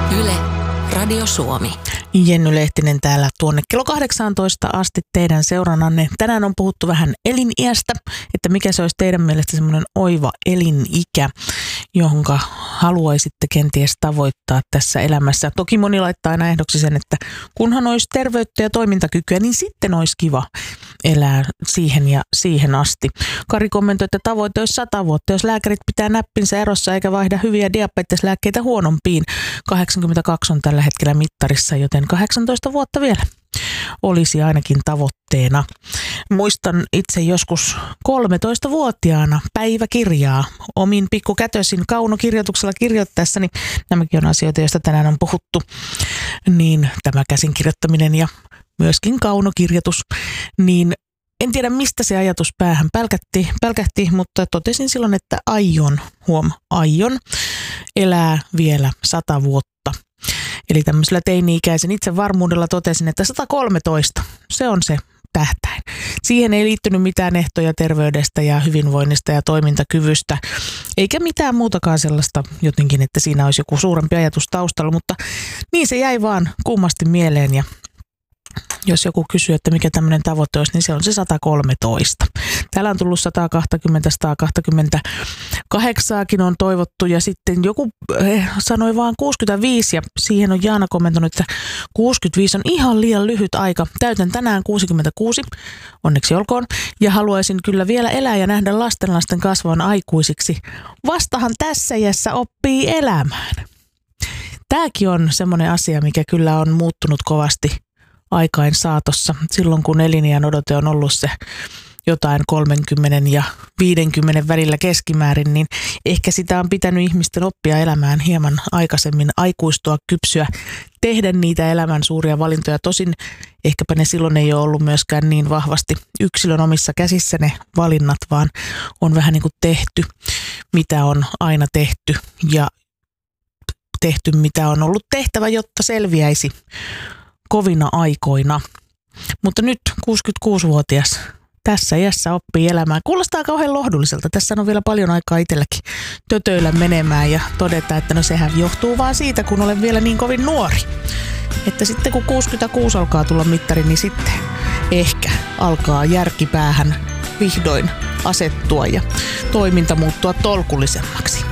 Yle, Radio Suomi. Jenny Lehtinen täällä tuonne kello 18 asti teidän seurannanne. Tänään on puhuttu vähän eliniästä, että mikä se olisi teidän mielestä semmoinen oiva elinikä, jonka haluaisitte kenties tavoittaa tässä elämässä. Toki moni laittaa aina ehdoksi sen, että kunhan olisi terveyttä ja toimintakykyä, niin sitten olisi kiva elää siihen ja siihen asti. Kari kommentoi, että tavoite olisi 100 vuotta, jos lääkärit pitää näppinsä erossa eikä vaihda hyviä diabeteslääkkeitä huonompiin. 82 on tällä hetkellä mittarissa, joten 18 vuotta vielä olisi ainakin tavoitteena. Muistan itse joskus 13-vuotiaana päiväkirjaa omin pikkukätösin kaunokirjoituksella kirjoittaessani. Nämäkin on asioita, joista tänään on puhuttu. Niin tämä käsinkirjoittaminen ja myöskin kaunokirjoitus, niin en tiedä mistä se ajatus päähän pälkähti, mutta totesin silloin, että aion elää vielä 100 vuotta. Eli tämmöisellä teini-ikäisen itsevarmuudella totesin, että 113, se on se tähtäin. Siihen ei liittynyt mitään ehtoja terveydestä ja hyvinvoinnista ja toimintakyvystä, eikä mitään muutakaan sellaista jotenkin, että siinä olisi joku suurempi ajatus taustalla, mutta niin se jäi vaan kummasti mieleen ja jos joku kysyy, että mikä tämmöinen tavoite olisi, niin se on se 113. Täällä on tullut 120, 128kin on toivottu ja sitten joku sanoi vaan 65 ja siihen on Jaana kommentoinut, että 65 on ihan liian lyhyt aika. Täytän tänään 66, onneksi olkoon, ja haluaisin kyllä vielä elää ja nähdä lastenlasten kasvavan aikuisiksi. Vastahan tässä iässä oppii elämään. Tämäkin on semmoinen asia, mikä kyllä on muuttunut kovasti aikain saatossa. Silloin kun eliniän odote on ollut se jotain 30 ja 50 välillä keskimäärin, niin ehkä sitä on pitänyt ihmisten oppia elämään hieman aikaisemmin, aikuistua, kypsyä, tehdä niitä elämän suuria valintoja. Tosin ehkäpä ne silloin ei ole ollut myöskään niin vahvasti yksilön omissa käsissä ne valinnat, vaan on vähän niin kuin tehty, mitä on aina tehty ja tehty, mitä on ollut tehtävä, jotta selviäisi kovina aikoina. Mutta nyt 66-vuotias tässä iässä oppii elämään. Kuulostaa kauhean lohdulliselta. Tässä on vielä paljon aikaa itselläkin tötöillä menemään ja todeta, että no sehän johtuu vaan siitä, kun olen vielä niin kovin nuori. Että sitten kun 66 alkaa tulla mittari, niin sitten ehkä alkaa järkipäähän vihdoin asettua ja toiminta muuttua tolkullisemmaksi.